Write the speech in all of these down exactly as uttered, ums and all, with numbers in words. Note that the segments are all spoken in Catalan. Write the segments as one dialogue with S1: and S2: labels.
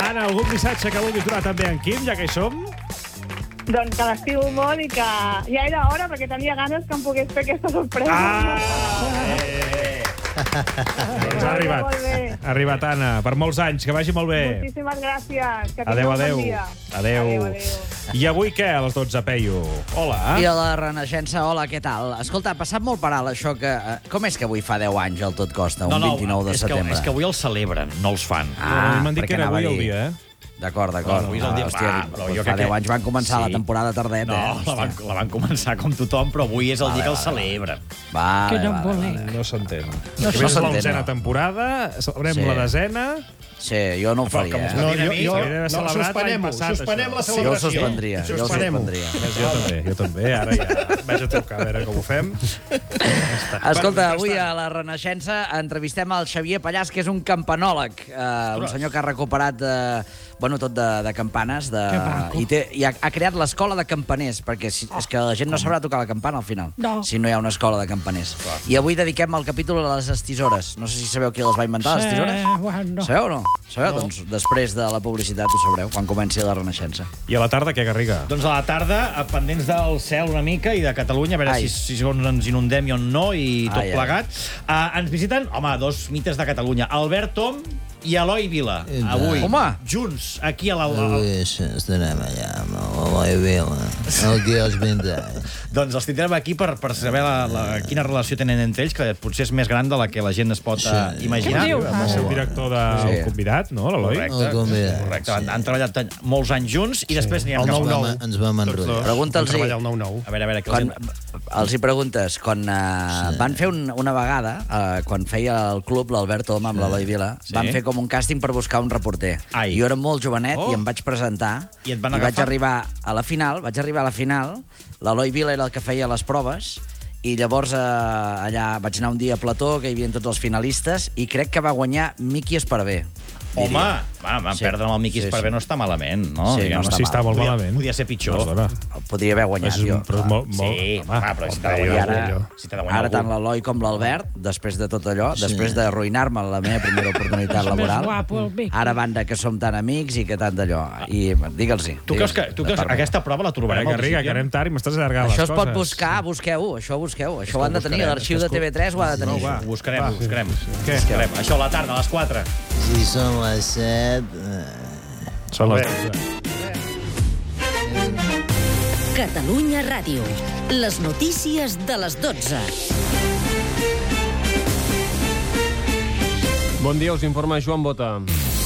S1: Anna, algun missatge que vulguis donar també en Quim, ja que hi som?
S2: Doncs que l'estimo molt i que ja era hora perquè tenia ganes que em pogués fer aquesta sorpresa.
S1: Ah! Eh. Doncs ha arribat.
S2: Molt bé.
S1: Ha arribat, Anna, per molts anys. Que vagi molt bé.
S2: Moltíssimes gràcies. Que
S1: Adéu,
S2: tingueu un
S1: adéu.
S2: bon dia.
S1: Adéu.
S2: Adéu, adéu.
S1: I avui què, a les dotze, Peyu? Hola.
S3: I a la Renaixença, hola, què tal? Escolta, ha passat molt per alt això que... eh, Com és que avui fa deu anys el Tot Costa, un
S4: No, no,
S3: vint-i-nou de
S4: és que,
S3: setembre?
S4: és que avui el celebren, no els fan.
S3: Ah,
S1: M'han dit
S3: perquè
S1: que era
S3: anava
S1: avui
S3: a
S1: el
S3: dir-
S1: dia, eh?
S3: D'acord, d'acord.
S4: Avui és el dia-
S3: Hòstia,
S4: va,
S3: dic,
S4: però
S3: doncs
S4: jo
S3: fa
S4: crec
S3: deu
S4: que-
S3: anys van començar
S4: Sí.
S3: la temporada tardeta.
S4: No,
S3: eh?
S4: la van,
S3: Hòstia.
S4: la van començar com tothom, però avui és el
S3: Vale,
S4: dia que el
S3: vale, vale.
S4: celebren.
S3: Vale,
S5: Que no
S3: vale,
S5: volem.
S3: vale.
S1: No s'entén.
S3: No
S1: No és
S3: s'entén,
S1: l'onzena
S3: no.
S1: temporada, celebrem
S3: Sí.
S1: la desena...
S3: Sí, jo no ho faria.
S1: com
S3: eh?
S1: es
S6: No,
S1: va
S6: jo, jo,
S1: S'hauria d'haver
S6: no,
S1: celebrat
S6: suspenem-ho,
S1: l'any passat,
S6: suspenem
S1: això.
S6: la
S3: Jo ho
S6: celebració.
S3: suspendria, jo ho
S6: Suspenem-ho.
S3: suspendria.
S1: Jo també, jo també. Ara ja vaig a trucar a veure com ho fem.
S3: Escolta, avui a la Renaixença entrevistem el Xavier Pallàs, que és un campanòleg, eh, un senyor que ha recuperat eh, bueno, tot de, de campanes, de,
S5: Que maco.
S3: i, té, i ha, ha creat l'escola de campaners, perquè si, és que la gent no sabrà tocar la campana al final,
S5: No.
S3: si no hi ha una escola de campaners. I avui dediquem el capítol a les estisores. No sé si sabeu qui les va inventar, les
S5: Sí,
S3: tisores?
S5: bueno.
S3: Sabeu o no? Sabeu? No. Doncs després de la publicitat ho sabreu, quan comenci la Renaixença.
S1: I a la tarda, què, Garriga?
S4: Doncs a la tarda, eh, pendents del cel una mica i de Catalunya, a veure
S3: Ai.
S4: si, si on ens inundem i on no, i tot
S3: Ai, ai.
S4: plegat. Uh, ens visiten, home, dos mites de Catalunya, Albert Tom i Eloi Vila, avui.
S3: Home!
S4: Junts, aquí a la...
S7: Avui estarem allà amb l'Eloi Vila, aquí als vint anys.
S4: Doncs els tindrem aquí per, per saber la, la, quina relació tenen entre ells, que potser és més gran de la que la gent es pot
S7: Sí.
S4: uh, imaginar.
S5: Què diu?
S1: Va ser el director del
S3: Sí.
S1: convidat, no, l'Eloi?
S4: Correcte.
S7: El convidat.
S4: Correcte. Han, han treballat molts anys junts i després anirem...
S6: El
S4: cap a-
S6: nou nou.
S7: Ens vam- Ens vam enrotllar.
S3: Pregunta'ls-hi.
S6: Treballar el nou nou.
S4: A veure, a veure... Que
S3: Quan,
S4: els...
S3: els hi preguntes, quan uh, van fer un, una vegada, uh, quan feia el club l'Albert Tom amb l'Eloi Vila,
S4: Sí.
S3: van fer com un càsting per buscar un reporter.
S4: Ai.
S3: Jo era molt jovenet
S4: Oh.
S3: i em vaig presentar
S4: I et van
S3: i vaig
S4: agafar?
S3: arribar a la final, vaig arribar a la final, l'Eloi Vila era el que feia les proves, i llavors eh, allà vaig anar un dia a Plató, que hi havia tots els finalistes, i crec que va guanyar Miqui Esparvé.
S4: Home, va, van
S3: Sí.
S4: perdre amb el Miqui
S3: Sí,
S4: Esparvé,
S3: sí.
S4: no està malament, no?
S3: Sí,
S4: Diguem,
S3: no
S1: Sí, està molt
S4: podia,
S1: malament.
S4: Podia ser pitjor.
S1: Perdona.
S3: El podria haver guanyat,
S1: Però és,
S3: jo.
S1: però és molt, molt...
S4: Sí,
S1: home,
S4: home, però si t'ha de
S3: I
S4: guanyar
S3: ara,
S4: algú, si t'ha de guanyar
S3: ara tant
S4: algú.
S3: l'Eloi com l'Albert, després de tot allò,
S7: Sí.
S3: després d'arruïnar-me la meva primera oportunitat
S5: És més
S3: laboral,
S5: guapo, el Miqui.
S3: ara banda que som tan amics i que tant d'allò. I digue'ls-hi.
S4: Tu creus que, tu creus que aquesta prova la
S1: A
S4: trobarem
S1: veure,
S4: al
S1: Garriga, que
S4: recipient?
S1: anem tard i m'estàs allargant
S3: Això
S1: les
S3: es
S1: coses.
S3: pot buscar, busqueu-ho, això ho busqueu. Això ho han de tenir,
S1: buscarem,
S3: l'arxiu
S1: és
S3: de
S1: que-
S3: T V tres ho ha de tenir.
S1: No, va.
S4: Ho buscarem, ho buscarem.
S1: Què?
S4: Buscarem. Això a la tarda, a les quatre.
S7: Si són les set... Eh...
S1: Són les
S4: Bé.
S1: dotze.
S8: Catalunya Ràdio. Les notícies de les dotze.
S9: Bon dia, us informa Joan Bota.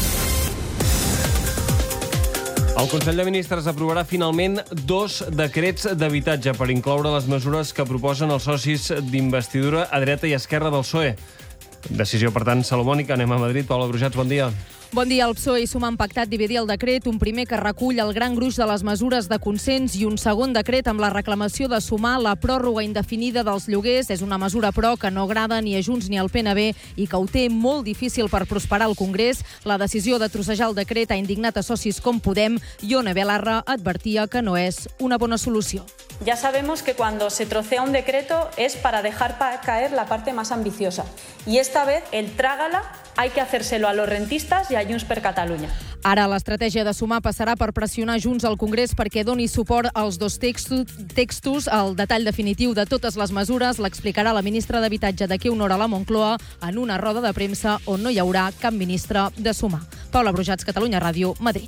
S9: El Consell de Ministres aprovarà finalment dos decrets d'habitatge per incloure les mesures que proposen els socis d'investidura a dreta i esquerra del P S O E. Decisió, per tant, salomònica. Anem a Madrid. Paula Brujats, bon dia.
S10: Bon dia. El P S O E i Sumar han pactat dividir el decret, un primer que recull el gran gruix de les mesures de consens i un segon decret amb la reclamació de sumar la pròrroga indefinida dels lloguers. És una mesura, però, que no agrada ni a Junts ni al P N B i que ho té molt difícil per prosperar al Congrés. La decisió de trossejar el decret ha indignat a socis com Podem. Ione Belarra advertia que no és una bona solució.
S11: Ya sabemos que cuando se trocea un decreto es para dejar pa- caer la parte más ambiciosa. Y esta vez el trágala hay que hacérselo a los rentistas y a Junts per Catalunya.
S10: Ara l'estratègia de Sumar passarà per pressionar Junts al Congrés perquè doni suport als dos textos. textos. El detall definitiu de totes les mesures l'explicarà la ministra d'Habitatge d'aquí una hora a la Moncloa en una roda de premsa on no hi haurà cap ministre de Sumar. Paula Brujats, Catalunya Ràdio, Madrid.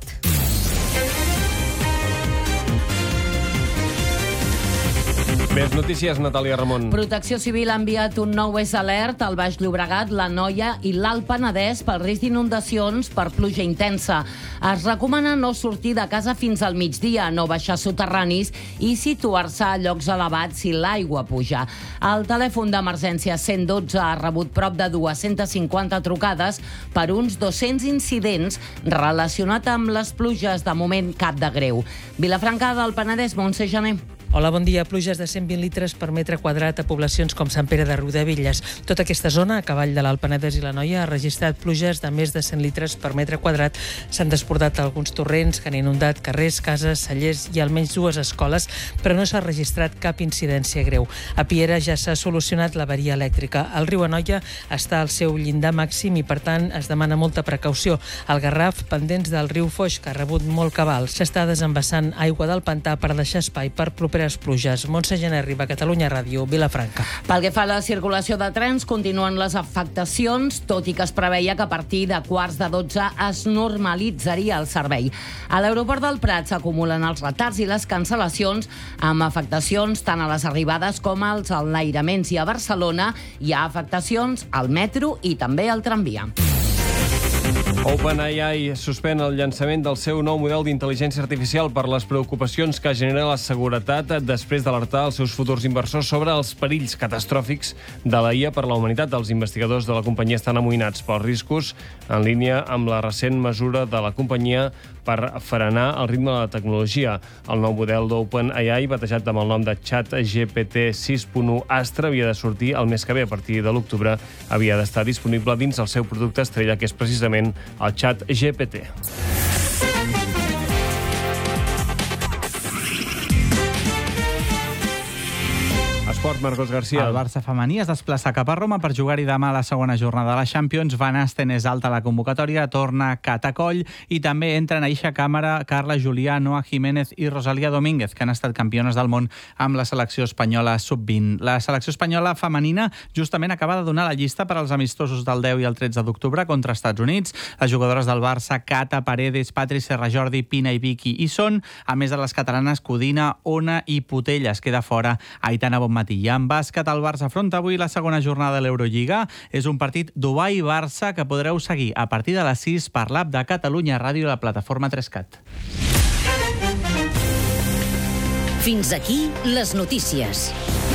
S9: Més notícies, Natàlia Ramon.
S12: Protecció Civil ha enviat un nou S alert al Baix Llobregat, la Noia i l'Alt Penedès pel risc d'inundacions per pluja intensa. Es recomana no sortir de casa fins al migdia, no baixar soterranis i situar-se a llocs elevats si l'aigua puja. El telèfon d'emergència cent dotze ha rebut prop de dues-centes cinquanta trucades per uns dos-cents incidents relacionats amb les pluges, de moment cap de greu. Vilafranca del Penedès, Montse Janer.
S5: Hola, bon dia. Pluges de cent vint litres per metre quadrat a poblacions com Sant Pere de Riudebitlles. Tota aquesta zona, a cavall de l'Alt Penedès i l'Anoia, ha registrat pluges de més de cent litres per metre quadrat. S'han desbordat alguns torrents que han inundat carrers, cases, cellers i almenys dues escoles, però no s'ha registrat cap incidència greu. A Piera ja s'ha solucionat l'averia elèctrica. El riu Anoia està al seu llindar màxim i, per tant, es demana molta precaució. El Garraf, pendents del riu Foix, que ha rebut molt cabal, s'està desembassant aigua del pantà per deixar espai per properes pluges. Montse Gené, Riba, Catalunya Ràdio, Vilafranca.
S12: Pel que fa a la circulació de trens, continuen les afectacions, tot i que es preveia que a partir de quarts de dotze es normalitzaria el servei. A l'aeroport del Prat s'acumulen els retards i les cancel·lacions, amb afectacions tant a les arribades com als enlairaments. I a Barcelona hi ha afectacions al metro i també al tramvia.
S9: OpenAI suspèn el llançament del seu nou model d'intel·ligència artificial per les preocupacions que genera la seguretat després d'alertar els seus futurs inversors sobre els perills catastròfics de la I A per la humanitat. Els investigadors de la companyia estan amoïnats pels riscos en línia amb la recent mesura de la companyia per frenar el ritme de la tecnologia. El nou model d'OpenAI, batejat amb el nom de ChatGPT sis punt u Astra, havia de sortir el mes que ve. A partir de l'octubre havia d'estar disponible dins el seu producte estrella, que és precisament el ChatGPT. Esport, Marcos García.
S6: El Barça femení es desplaça cap a Roma per jugar-hi demà a la segona jornada de la Champions. Van Asten és alta a la convocatòria, torna Catacoll i també entren a eixa càmera Carla Julià, Noa Jiménez i Rosalía Domínguez, que han estat campiones del món amb la selecció espanyola sub vint. La selecció espanyola femenina justament acaba de donar la llista per als amistosos del deu i el tretze d'octubre contra Estats Units. Les jugadores del Barça, Cata, Paredes, Patri, Serra Jordi, Pina i Vicky hi són, a més de les catalanes Codina, Ona i Putelles. Queda fora Aitana Bonmatí. I en bàsquet, el Barça afronta avui la segona jornada de l'Eurolliga. És un partit Dubai-Barça que podreu seguir a partir de les sis per l'app de Catalunya Ràdio i la plataforma tres cat.
S8: Fins aquí les notícies.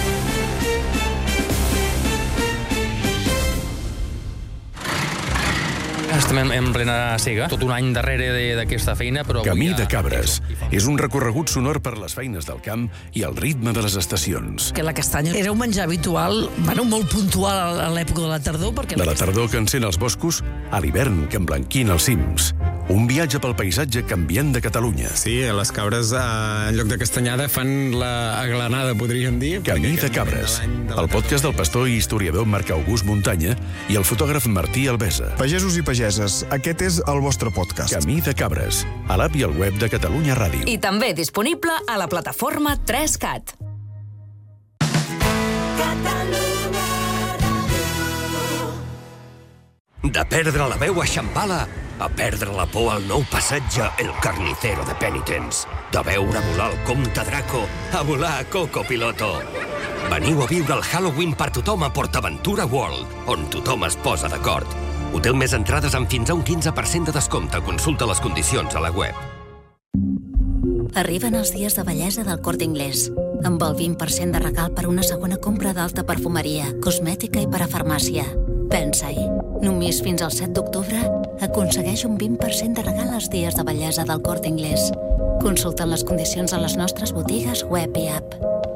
S13: Estem en, en plena cega, tot un any darrere d'aquesta feina, però...
S14: Camí de Cabres. És un recorregut sonor per les feines del camp i el ritme de les estacions.
S15: Que la castanya era un menjar habitual, bueno, molt puntual a l'època de la tardor, perquè...
S14: De la tardor que encén els boscos a l'hivern que emblanquina els cims. Un viatge pel paisatge canviant de Catalunya.
S16: Sí, les cabres, en lloc de castanyada, fan la aglanada, podríem dir.
S14: Camí de Cabres. El podcast del pastor i historiador Marc August Muntanya i el fotògraf Martí Albesa.
S17: Pagesos i pageses, aquest és el vostre podcast.
S14: Camí de Cabres, a l'app i al web de Catalunya Ràdio.
S8: I també disponible a la plataforma tres cat.
S18: De perdre la veu a Xambala a perdre la por al nou passatge El Carnicero de Penitents. De veure volar el comte Draco a volar a Coco Piloto. Veniu a viure el Halloween per tothom a PortAventura World, on tothom es posa d'acord. Hotel més entrades amb fins a un quinze per cent de descompte. Consulta les condicions a la web.
S19: Arriben els dies de bellesa del Corte Inglés, amb el vint per cent de regal per una segona compra d'alta perfumeria, cosmètica i parafarmàcia. Pensa-hi, només fins al set d'octubre aconsegueix un vint per cent de regal als dies de bellesa del Corte Inglés. Consulta les condicions a les nostres botigues web i app.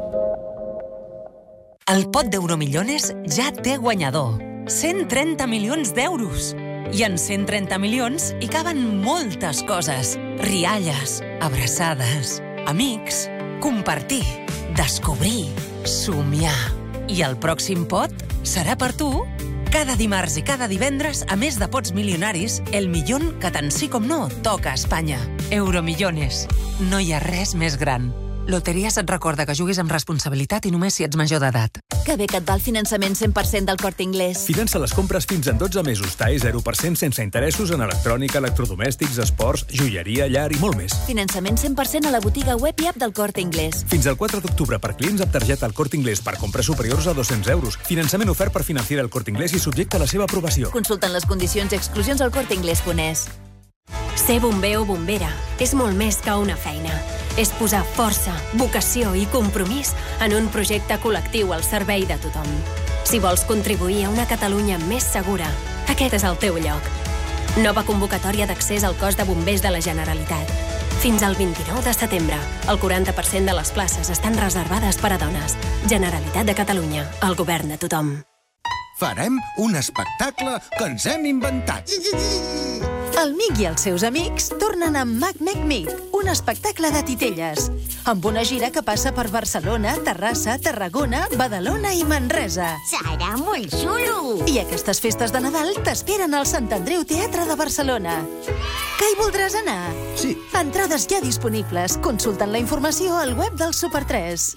S20: El pot d'Euromillones ja té guanyador. cent trenta milions d'euros. I en cent trenta milions hi caben moltes coses. Rialles, abraçades, amics, compartir, descobrir, somiar. I el pròxim pot serà per tu. Cada dimarts i cada divendres, a més de pots milionaris, el milió que tant sí com no toca a Espanya. Euromillones. No hi ha res més gran. Loteries et recorda que juguis amb responsabilitat i només si ets major d'edat.
S19: Que bé que et va el finançament cent per cent del Corte Inglés.
S21: Finança les compres fins en dotze mesos. T A E zero per cent sense interessos en electrònica, electrodomèstics, esports, joieria, llar i molt més.
S19: Finançament cent per cent a la botiga web i app del Corte Inglés.
S21: Fins al quatre d'octubre per clients amb targeta al Corte Inglés per compres superiors a dos-cents euros. Finançament ofert per Financiera el Corte Inglés i subjecte a la seva aprovació.
S19: Consulten les condicions i exclusions al corte inglés punt es.
S22: Ser bomber o bombera és molt més que una feina. És posar força, vocació i compromís en un projecte col·lectiu al servei de tothom. Si vols contribuir a una Catalunya més segura, aquest és el teu lloc. Nova convocatòria d'accés al cos de bombers de la Generalitat. Fins al vint-i-nou de setembre. El quaranta per cent de les places estan reservades per a dones. Generalitat de Catalunya. El govern de tothom.
S2: Farem un espectacle que ens hem inventat.
S3: El Mic i els seus amics tornen amb Mac Mac Meet, un espectacle de titelles, amb una gira que passa per Barcelona, Terrassa, Tarragona, Badalona i Manresa.
S23: Serà molt xulo!
S3: I aquestes festes de Nadal t'esperen al Sant Andreu Teatre de Barcelona. Que hi voldràs anar?
S2: Sí.
S3: Entrades ja disponibles. Consulten la informació al web del Super tres.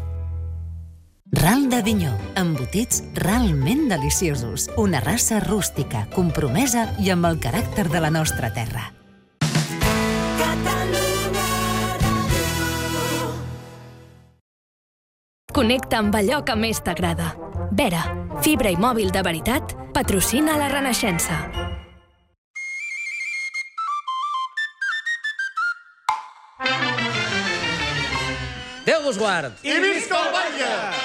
S8: Ral d'Avinyó, embotits realment deliciosos. Una raça rústica, compromesa i amb el caràcter de la nostra terra.
S22: Connecta amb allò que més t'agrada. Vera, fibra i mòbil de veritat, patrocina la Renaixença.
S4: Déu vos guard!
S24: I visca el batlle!